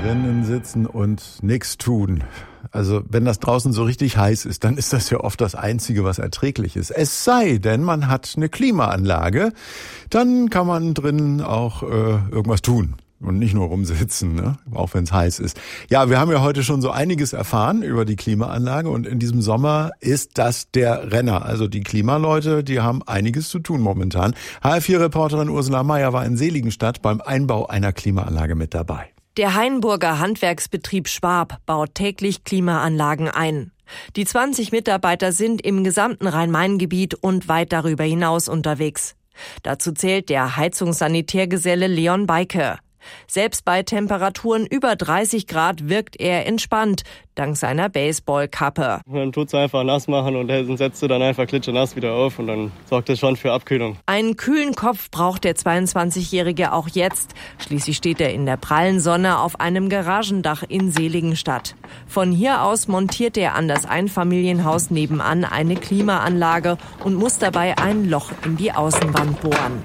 drinnen sitzen und nichts tun. Also wenn das draußen so richtig heiß ist, dann ist das ja oft das Einzige, was erträglich ist. Es sei denn, man hat eine Klimaanlage, dann kann man drinnen auch irgendwas tun. Und nicht nur rumsitzen, ne? Auch wenn es heiß ist. Ja, wir haben ja heute schon so einiges erfahren über die Klimaanlage und in diesem Sommer ist das der Renner. Also die Klimaleute, die haben einiges zu tun momentan. HR4-Reporterin Ursula Mayer war in Seligenstadt beim Einbau einer Klimaanlage mit dabei. Der Hainburger Handwerksbetrieb Schwab baut täglich Klimaanlagen ein. Die 20 Mitarbeiter sind im gesamten Rhein-Main-Gebiet und weit darüber hinaus unterwegs. Dazu zählt der Heizungssanitärgeselle Leon Beike. Selbst bei Temperaturen über 30 Grad wirkt er entspannt, dank seiner Baseballkappe. Dann tut's einfach nass machen und dann setzt du dann einfach klitschenass wieder auf und dann sorgt das schon für Abkühlung. Einen kühlen Kopf braucht der 22-Jährige auch jetzt. Schließlich steht er in der prallen Sonne auf einem Garagendach in Seligenstadt. Von hier aus montiert er an das Einfamilienhaus nebenan eine Klimaanlage und muss dabei ein Loch in die Außenwand bohren.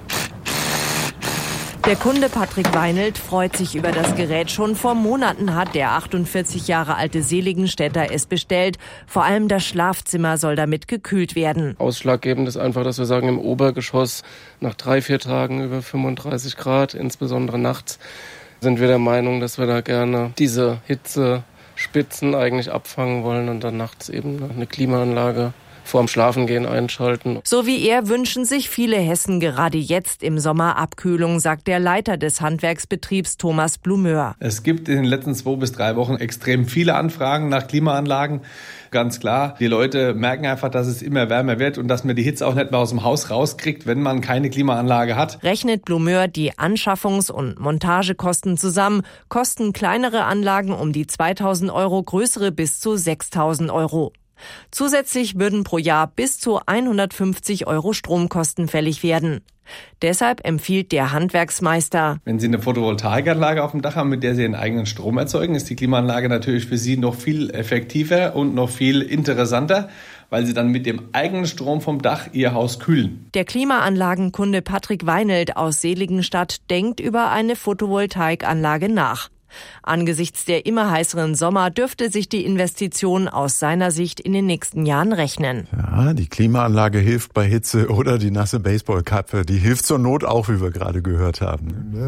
Der Kunde Patrick Weinelt freut sich über das Gerät. Schon vor Monaten hat der 48 Jahre alte Seligenstädter es bestellt. Vor allem das Schlafzimmer soll damit gekühlt werden. Ausschlaggebend ist einfach, dass wir sagen, im Obergeschoss nach 3-4 Tagen über 35 Grad, insbesondere nachts, sind wir der Meinung, dass wir da gerne diese Hitzespitzen eigentlich abfangen wollen und dann nachts eben eine Klimaanlage vorm Schlafengehen einschalten. So wie er wünschen sich viele Hessen gerade jetzt im Sommer Abkühlung, sagt der Leiter des Handwerksbetriebs Thomas Blumeur. Es gibt in den letzten 2 bis 3 Wochen extrem viele Anfragen nach Klimaanlagen. Ganz klar, die Leute merken einfach, dass es immer wärmer wird und dass man die Hitze auch nicht mehr aus dem Haus rauskriegt, wenn man keine Klimaanlage hat. Rechnet Blumeur die Anschaffungs- und Montagekosten zusammen, kosten kleinere Anlagen um die 2.000 €, größere bis zu 6.000 €. Zusätzlich würden pro Jahr bis zu 150 € Stromkosten fällig werden. Deshalb empfiehlt der Handwerksmeister: Wenn Sie eine Photovoltaikanlage auf dem Dach haben, mit der Sie Ihren eigenen Strom erzeugen, ist die Klimaanlage natürlich für Sie noch viel effektiver und noch viel interessanter, weil Sie dann mit dem eigenen Strom vom Dach Ihr Haus kühlen. Der Klimaanlagenkunde Patrick Weinelt aus Seligenstadt denkt über eine Photovoltaikanlage nach. Angesichts der immer heißeren Sommer dürfte sich die Investition aus seiner Sicht in den nächsten Jahren rechnen. Ja, die Klimaanlage hilft bei Hitze oder die nasse Baseballkappe, die hilft zur Not auch, wie wir gerade gehört haben.